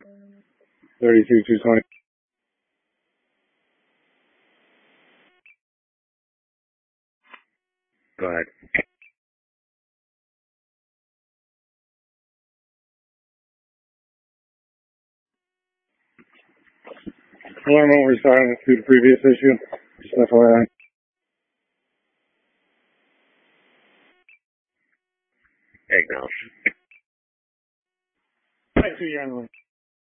32-220. Go ahead. Alarm overstarting to the previous issue. Just FYI. Acknowledge. 2 you're on the line.